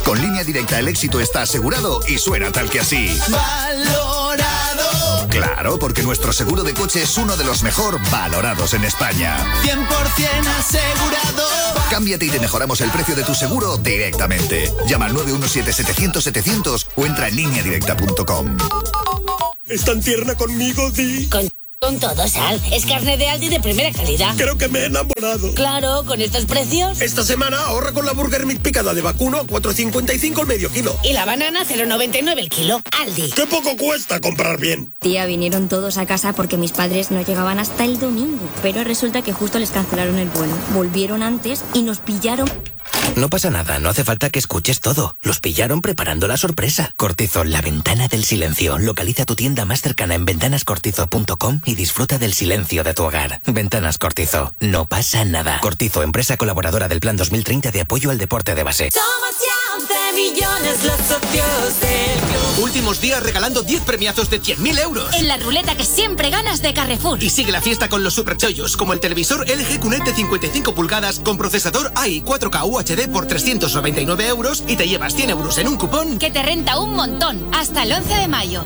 Con Línea Directa el éxito está asegurado y suena tal que así. ¡Valorado! Claro, porque nuestro seguro de coche es uno de los mejor valorados en España. 100% asegurado. Cámbiate y te mejoramos el precio de tu seguro directamente. Llama al 917-700-700 o entra en lineadirecta.com. ¿Es tan tierna conmigo, Di? Con todo, Sal. Es carne de Aldi de primera calidad. Creo que me he enamorado. Claro, con estos precios. Esta semana ahorra con la Burger Meat picada de vacuno a 4,55 el medio kilo. Y la banana 0,99 el kilo. Aldi. ¡Qué poco cuesta comprar bien! Tía, vinieron todos a casa porque mis padres no llegaban hasta el domingo. Pero resulta que justo les cancelaron el vuelo. Volvieron antes y nos pillaron... No pasa nada, no hace falta que escuches todo. Los pillaron preparando la sorpresa. Cortizo, la ventana del silencio. Localiza tu tienda más cercana en ventanascortizo.com y disfruta del silencio de tu hogar. Ventanas Cortizo, no pasa nada. Cortizo, empresa colaboradora del Plan 2030 de apoyo al deporte de base. Somos ya 11 millones los socios del club. Últimos días regalando 10 premiazos de 100.000 euros. En la ruleta que siempre ganas de Carrefour. Y sigue la fiesta con los superchollos, como el televisor LG QNED de 55 pulgadas con procesador AI 4K UHD por 399 euros y te llevas 100 euros en un cupón que te renta un montón. Hasta el 11 de mayo.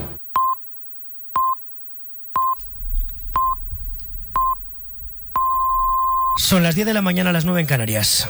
Son las 10 de la mañana, las 9 en Canarias.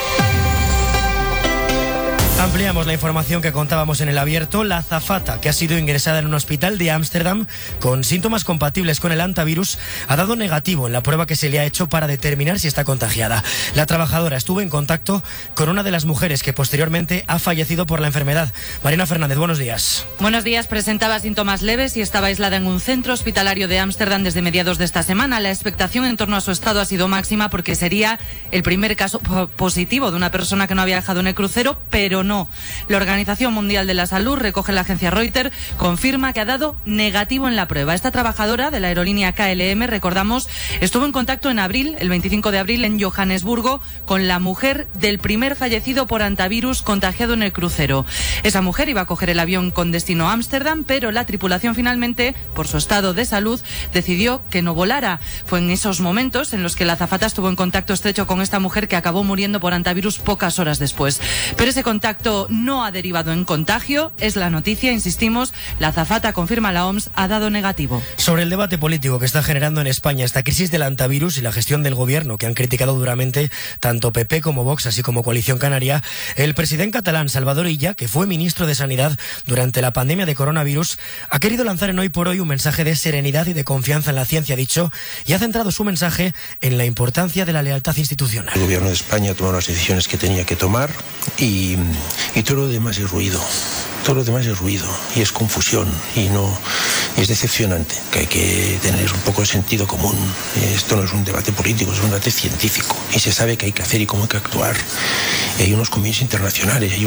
Ampliamos la información que contábamos en el abierto. La azafata, que ha sido ingresada en un hospital de Ámsterdam con síntomas compatibles con el hantavirus, ha dado negativo en la prueba que se le ha hecho para determinar si está contagiada. La trabajadora estuvo en contacto con una de las mujeres que posteriormente ha fallecido por la enfermedad. Marina Fernández, buenos días. Buenos días. Presentaba síntomas leves y estaba aislada en un centro hospitalario de Ámsterdam desde mediados de esta semana. La expectación en torno a su estado ha sido máxima porque sería el primer caso positivo de una persona que no había viajado en el crucero, pero no. La Organización Mundial de la Salud, recoge la agencia Reuters, confirma que ha dado negativo en la prueba. Esta trabajadora de la aerolínea KLM, recordamos, estuvo en contacto en abril, el 25 de abril, en Johannesburgo, con la mujer del primer fallecido por hantavirus contagiado en el crucero. Esa mujer iba a coger el avión con destino a Ámsterdam, pero la tripulación finalmente, por su estado de salud, decidió que no volara. Fue en esos momentos en los que la azafata estuvo en contacto estrecho con esta mujer que acabó muriendo por hantavirus pocas horas después. Pero ese contacto no ha derivado en contagio, es la noticia, insistimos, la azafata, confirma la OMS, ha dado negativo. Sobre el debate político que está generando en España esta crisis del hantavirus y la gestión del gobierno, que han criticado duramente tanto PP como Vox, así como Coalición Canaria, el presidente catalán Salvador Illa, que fue ministro de Sanidad durante la pandemia de coronavirus, ha querido lanzar en Hoy por Hoy un mensaje de serenidad y de confianza en la ciencia, ha dicho, y ha centrado su mensaje en la importancia de la lealtad institucional. El gobierno de España ha tomado las decisiones que tenía que tomar y todo lo demás es ruido. Todo lo demás es ruido y es confusión y no es decepcionante, que hay que tener un poco de sentido común. Esto no es un debate político, es un debate científico y se sabe qué hay que hacer y cómo hay que actuar. Y hay unos convenios internacionales, hay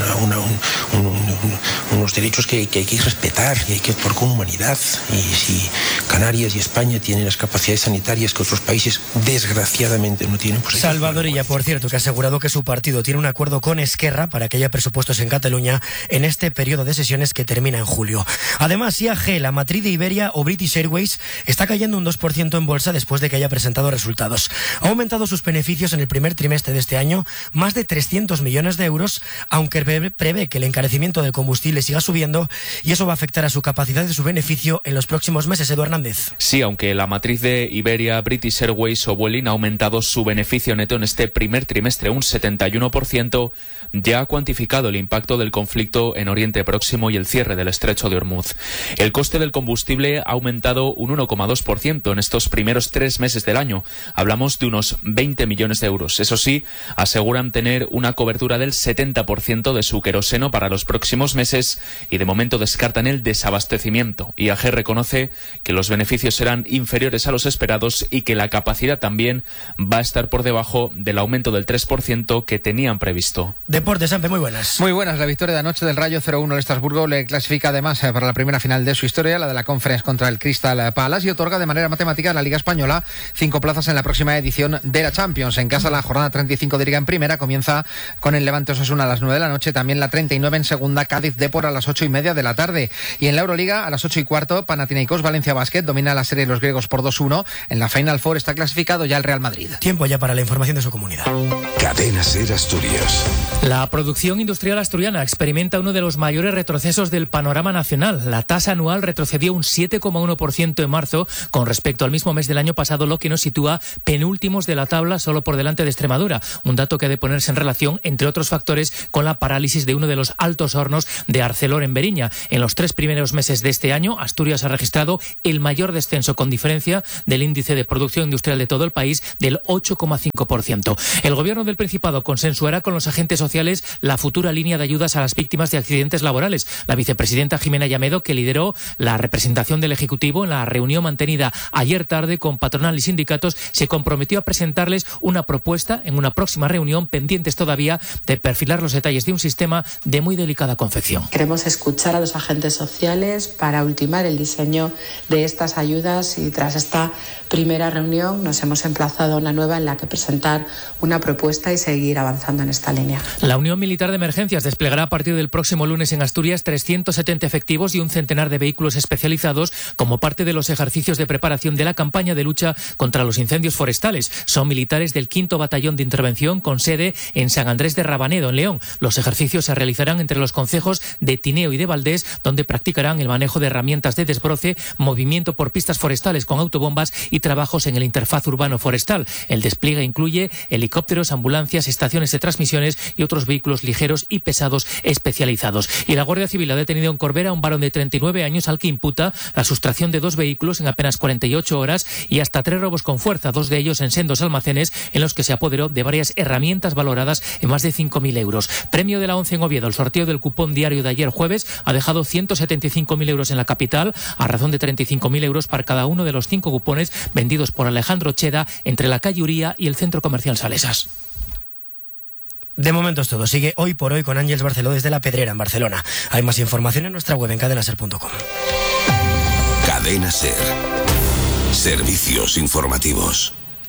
unos derechos que hay que respetar y hay que actuar con humanidad. Y si Canarias y España tienen las capacidades sanitarias que otros países desgraciadamente no tienen, pues Salvador Illa, por cierto, que ha asegurado que su partido tiene un acuerdo con Esquerra para que haya presupuestos en Cataluña en este periodo de sesiones que termina en julio. Además, IAG, la matriz de Iberia o British Airways, está cayendo un 2% en bolsa después de que haya presentado resultados. Ha aumentado sus beneficios en el primer trimestre de este año más de 300 millones de euros, aunque prevé que el encarecimiento del combustible siga subiendo y eso va a afectar a su capacidad de su beneficio en los próximos meses. Edu Hernández. Sí, aunque la matriz de Iberia, British Airways o Vueling ha aumentado su beneficio neto en este primer trimestre un 71%, ya ha cuantificado el impacto del conflicto en Oriente Próximo y el cierre del estrecho de Hormuz. El coste del combustible ha aumentado un 1,2% en estos primeros 3 meses del año. Hablamos de unos 20 millones de euros. Eso sí, aseguran tener una cobertura del 70% de su queroseno para los próximos meses y de momento descartan el desabastecimiento. IAG reconoce que los beneficios serán inferiores a los esperados y que la capacidad también va a estar por debajo del aumento del 3% que tenían previsto. Deportes, Ampe, muy buenas. Muy buenas. La victoria de anoche del Rayo 0-1 en Estrasburgo le clasifica además para la primera final de su historia, la de la Conference contra el Crystal Palace, y otorga de manera matemática a la Liga Española 5 plazas en la próxima edición de la Champions. En casa, la jornada 35 de Liga en Primera comienza Zaragoza, con el Levante Osasuna a las 9 de la noche, también la 39 en segunda, Cádiz Depor a las 8:30 de la tarde. Y en la Euroliga, a las 8:15, Panathinaikos Valencia Basket domina la serie de los griegos por 2-1. En la Final Four está clasificado ya el Real Madrid. Tiempo ya para la información de su comunidad. Cadena SER Asturias. La producción industrial asturiana experimenta uno de los mayores retrocesos del panorama nacional. La tasa anual retrocedió un 7,1% en marzo con respecto al mismo mes del año pasado, lo que nos sitúa penúltimos de la tabla, solo por delante de Extremadura. Un dato que ha de ponerse en relación, entre otros factores, con la parálisis de uno de los altos hornos de Arcelor en Beriña. En los 3 primeros meses de este año, Asturias ha registrado el mayor descenso con diferencia del índice de producción industrial de todo el país, del 8,5%. El gobierno del Principado consensuará con los agentes sociales la futura línea de ayudas a las víctimas de accidentes laborales. La vicepresidenta Jimena Llamedo, que lideró la representación del Ejecutivo en la reunión mantenida ayer tarde con patronal y sindicatos, se comprometió a presentarles una propuesta en una próxima reunión, pendientes todavía de perfilar los detalles de un sistema de muy delicada confección. Queremos escuchar a los agentes sociales para ultimar el diseño de estas ayudas y tras esta primera reunión nos hemos emplazado a una nueva en la que presentar una propuesta y seguir avanzando en esta línea. La Unión Militar de Emergencias desplegará a partir del próximo lunes en Asturias 370 efectivos y un centenar de vehículos especializados como parte de los ejercicios de preparación de la campaña de lucha contra los incendios forestales. Son militares del 5º Batallón de Intervención con sede en San Andrés de Rabanedo, en León. Los ejercicios se realizarán entre los concejos de Tineo y de Valdés, donde practicarán el manejo de herramientas de desbroce, movimiento por pistas forestales con autobombas y trabajos en el interfaz urbano forestal. El despliegue incluye helicópteros, ambulancias, estaciones de transmisiones y otros vehículos ligeros y pesados especializados. Y la Guardia Civil ha detenido en Corbera a un varón de 39 años al que imputa la sustracción de 2 vehículos en apenas 48 horas y hasta 3 robos con fuerza, 2 de ellos en sendos almacenes en los que se apoderó de varias herramientas valoradas en más de 5.000 euros. Premio de la ONCE en Oviedo. El sorteo del cupón diario de ayer jueves ha dejado 175.000 euros en la capital, a razón de 35.000 euros para cada uno de los 5 cupones vendidos por Alejandro Cheda entre la calle Uría y el Centro Comercial Salesas. De momento es todo. Sigue Hoy por Hoy con Ángeles Barceló desde La Pedrera, en Barcelona. Hay más información en nuestra web en cadenaser.com. Cadena SER. Servicios informativos.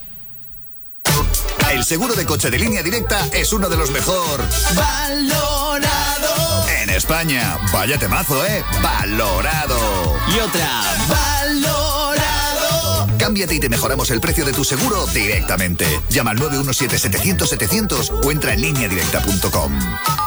El seguro de coche de Línea Directa es uno de los mejor valorado en España. Vaya temazo, valorado. Y otra, valorado. Cámbiate y te mejoramos el precio de tu seguro directamente. Llama al 917-700-700 o entra en lineadirecta.com.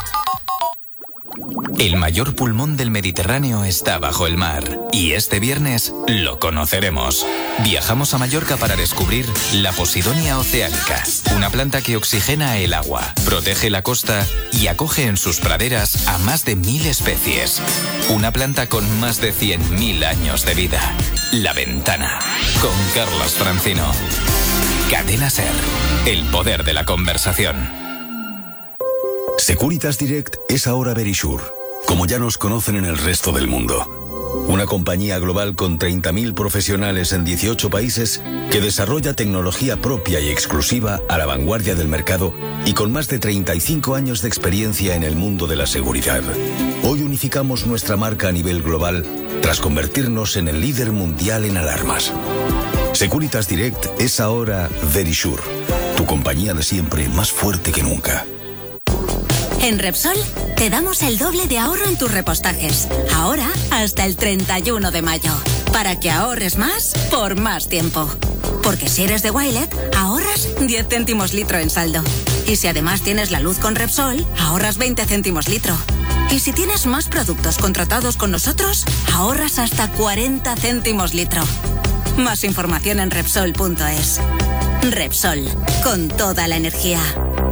El mayor pulmón del Mediterráneo está bajo el mar y este viernes lo conoceremos. Viajamos a Mallorca para descubrir la Posidonia oceanica, una planta que oxigena el agua, protege la costa y acoge en sus praderas a más de 1.000 especies. Una planta con más de 100.000 años de vida. La Ventana, con Carlos Francino. Cadena SER, el poder de la conversación. Securitas Direct es ahora Verisure, como ya nos conocen en el resto del mundo. Una compañía global con 30.000 profesionales en 18 países que desarrolla tecnología propia y exclusiva a la vanguardia del mercado y con más de 35 años de experiencia en el mundo de la seguridad. Hoy unificamos nuestra marca a nivel global tras convertirnos en el líder mundial en alarmas. Securitas Direct es ahora Verisure, tu compañía de siempre más fuerte que nunca. En Repsol te damos el doble de ahorro en tus repostajes. Ahora hasta el 31 de mayo. Para que ahorres más por más tiempo. Porque si eres de Wilet, ahorras 10 céntimos litro en saldo. Y si además tienes la luz con Repsol, ahorras 20 céntimos litro. Y si tienes más productos contratados con nosotros, ahorras hasta 40 céntimos litro. Más información en Repsol.es. Repsol, con toda la energía.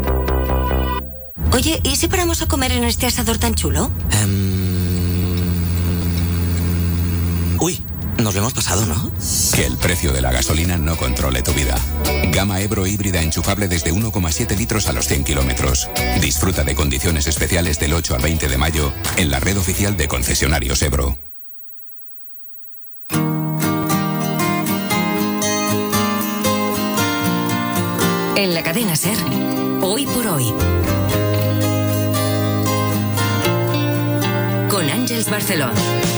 Oye, ¿y si paramos a comer en este asador tan chulo? Uy, nos lo hemos pasado, ¿no? Que el precio de la gasolina no controle tu vida. Gama Ebro híbrida enchufable desde 1,7 litros a los 100 kilómetros. Disfruta de condiciones especiales del 8 al 20 de mayo en la red oficial de concesionarios Ebro. En la cadena SER, Hoy por Hoy. Con Ángeles Barceló.